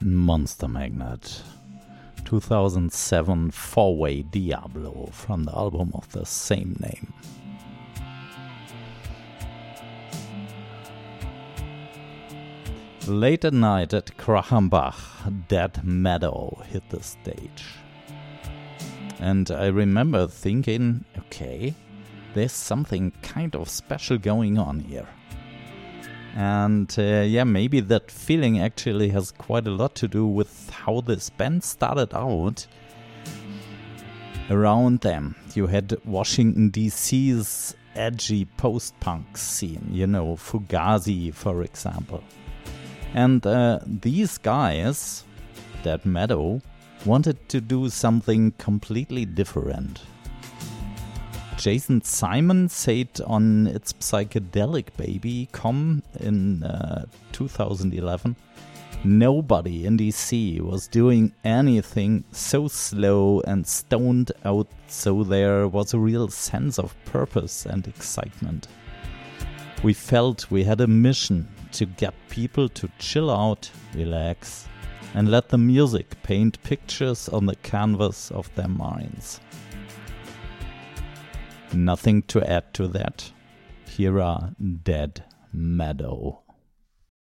Monster Magnet, 2007 four-way Diablo from the album of the same name. Late at night at Krachenbach, Dead Meadow hit the stage. And I remember thinking, okay, there's something kind of special going on here. And maybe that feeling actually has quite a lot to do with how this band started out. Around them, you had Washington DC's edgy post-punk scene, Fugazi, for example. And these guys, Dead Meadow, wanted to do something completely different. Jason Simon said on It's Psychedelic Baby in 2011, nobody in DC was doing anything so slow and stoned out, so there was a real sense of purpose and excitement. We felt we had a mission to get people to chill out, relax, and let the music paint pictures on the canvas of their minds. Nothing to add to that. Here are Dead Meadow.